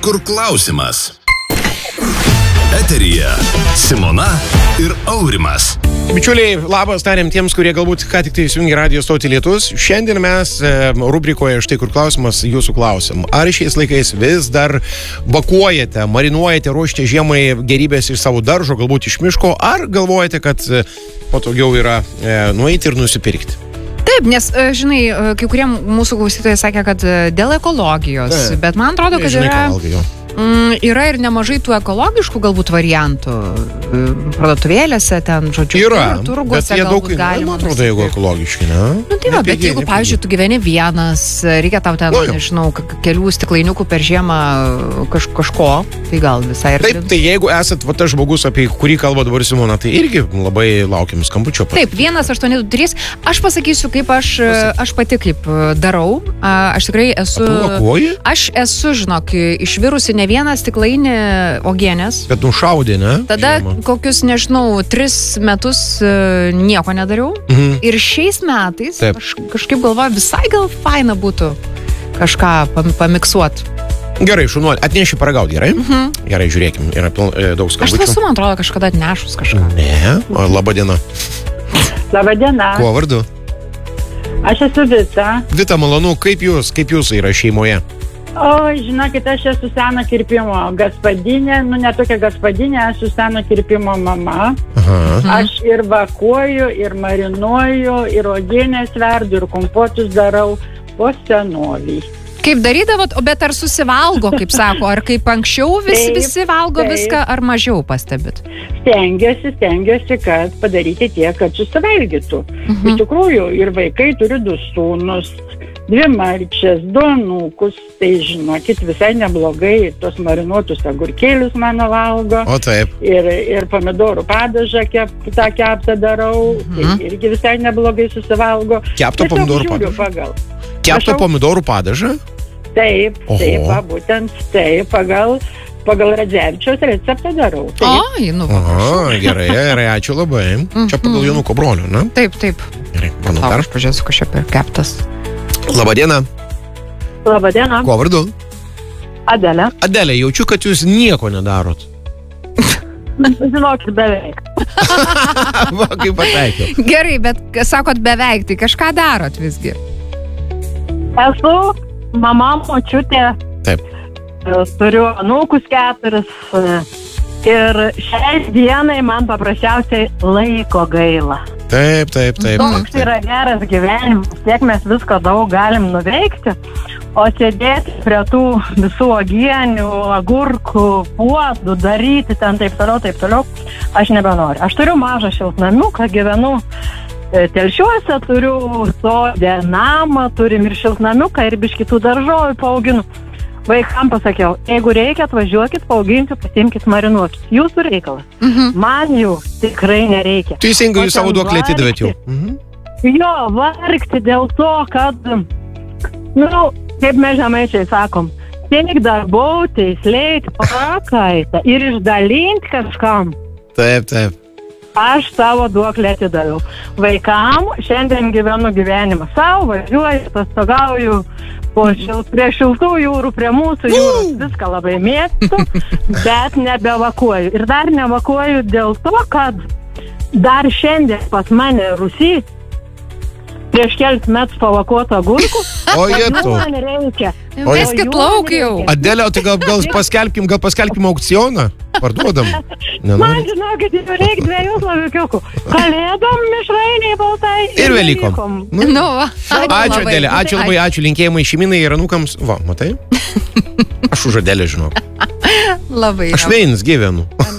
kur klausimas. Eteryje Simona ir Aurimas. Bičiuliai, labas tariam tiems, kurie galbūt ką tik tai įsijungė radijo stotį Lietus. Šiandien mes rubrikoje štai kur klausimas jūsų klausim. Ar šiais laikais vis dar vakuojate, marinuojate, ruošite žiemai gerybės iš savo daržo, galbūt iš miško, ar galvojate, kad patogiau yra nueiti ir nusipirkti? Taip, nes, žinai, kai kurie mūsų klausytojai sakė, kad dėl ekologijos, bet man atrodo, kad yra ir nemažai tų ekologiškų galbūt variantų. Parduotuvėlėse ten, žodžiu, turguose galbūt galima. Man atrodo, jeigu ekologiški, ne? Nu, tai va, bet jeigu, pavyzdžiui, tu gyveni vienas, reikia tau ten, nežinau, kelių stiklainiukų per žiemą kažko, tai gal visai ir... Taip, tai jeigu esat tas žmogus, apie kurį kalba dabar Simona, tai irgi labai laukiam skambučio. Taip, 1-823. Aš pasakysiu, kaip aš pati kaip darau. Aš tikrai esu... Aš esu, žinok, išvirusi ne vieną stiklainį uogienės. Bet nušaudė, ne? Tada kokius, nežinau, 3 metus nieko nedariau. Ir šiais metais aš kažkaip galvoju, visai gal faina būtų kažką pamiksuoti. Gerai, šunuolį, atneši paragauti, gerai? Gerai, žiūrėkim, yra daug skambučių. Aš esu, man atrodo, kažkada atnešus kažką. Ne, laba diena. Labą dieną. Kuo vardu? Aš esu Vita. Vita, malonu, kaip jūs yra šeimoje? Oi, žinokit, aš esu seno kirpimo gaspadinė, ne tokia gaspadinė, aš esu seno kirpimo mama. Aš ir vakuoju, ir marinuoju, ir uogienės verdu, ir kompotus darau po senovį. Kaip darydavot, bet ar susivalgo, kaip sako, ar kaip anksčiau visi valgo viską, ar mažiau pastebit? Stengiuosi, kad padaryti tiek, kad susivalgytų. Iš tikrųjų, ir vaikai turi 2 sūnus, 2 marčias, 2 anūkus, tai žinokit, visai neblogai tos marinuotus agurkėlius mano valgo. O taip. Ir pomidorų padažą tą keptą darau, tai irgi visai neblogai susivalgo. Keptą pomidorų padažą? Keptą pomidorų padažą? Taip, būtent taip, pagal Radzevičiaus receptą darau. Oi, nu va. Gerai, ačiū labai. Čia pagal Jonuko brolio, ne? Taip. Gerai, manau, aš pažiūrėsiu, kažkaip ir keptas. Labadiena. Labadiena. Kuo vardu? Adelė. Adelė, jaučiu, kad jūs nieko nedarot. Žinokit, beveik. Va, kaip pataikiau. Gerai, bet sakot beveik, tai kažką darot visgi. Esu mama, močiutė. Taip. Turiu anūkus 4. Ir šiai dienai man paprasčiausiai laiko gaila. Taip. Toks yra geras gyvenimas, tiek mes visko daug galim nuveikti, o sėdėti prie tų visų uogienių, agurkų, puodų, daryti ten taip toliau, aš nebenoriu. Aš turiu mažą šiltnamiuką, gyvenu Telšiuose, turiu sodę namą, turim ir šiltnamiuką, ir biškitų daržovių paauginu. Vaikam pasakiau, jeigu reikia, atvažiuokit, paauginti, pasimkit, marinuokit. Jūsų reikalas. Man jų tikrai nereikia. Teisingai, jūs savo duoklę atidavėt jau. Jo, vargti dėl to, kad, kaip mes žemaičiai sakom, tiek darbau, teisleiti, prakaitą ir išdalinti kažkam. Taip. Aš savo duoklę atidaviau. Vaikam šiandien gyvenu gyvenimą. Savo važiuoju, pastogauju prie šiltų jūrų, prie mūsų jūros, viską labai mėgstu, bet nebevakuoju. Ir dar nevakuoju dėl to, kad dar šiandien pas mane Rusy prieš kelius metus pavakuoto agurkų. O jėtų. Man reikia. Viskit lauk jau. Adėlė, o tai gal paskelbkim aukcioną? Parduodam. Man žinokit, jau reikia 2 lavikiukų. Kalėdom, mišrainiai, baltai. Ir Velykom. Ačiū Adėlė, ačiū linkėjimai šeiminai ir anūkams. Va, matai? Aš už Adėlę žinau. Labai. Aš Veinis gyvenu.